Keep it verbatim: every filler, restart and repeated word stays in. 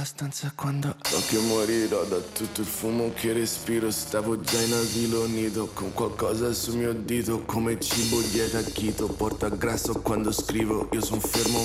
abbastanza quando so che morirò da tutto il fumo che respiro. Stavo già in asilo nido con qualcosa sul mio dito, come cibo dieta keto, porta grasso quando scrivo. Io son fermo